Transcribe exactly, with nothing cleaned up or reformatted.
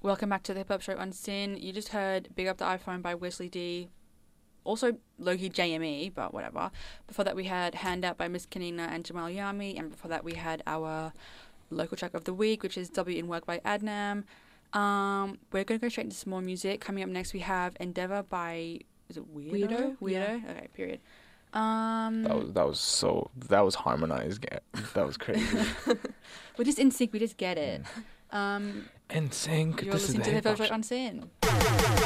Welcome back to the Hip Hop Show on Sin. You just heard Big Up the iPhone by Wesley D. Also, Loki J M E, but whatever. Before that, we had Handout by Miss Kanina and Jamal Yami. And before that, we had our local track of the week, which is W in Work by Adnam. Um, we're going to go straight into some more music. Coming up next, we have Endeavour by... Is it Weirdo? Weirdo? Weirdo? Yeah. Okay, period. Um, That was that was so that was harmonized. That was crazy. we're just in sync. We just get it. Um, And sync. you're This is listening the to the hip Hip Hop hop Show on Sin.